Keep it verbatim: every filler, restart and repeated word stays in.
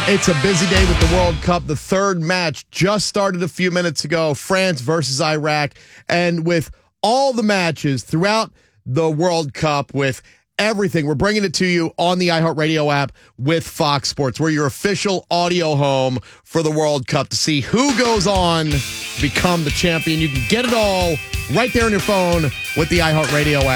It's a busy day with the World Cup. The third match just started a few minutes ago, France versus Iraq. And with all the matches throughout the World Cup, with everything, we're bringing it to you on the iHeartRadio app with Fox Sports. We're your official audio home for the World Cup to see who goes on to become the champion. You can get it all right there on your phone with the iHeartRadio app.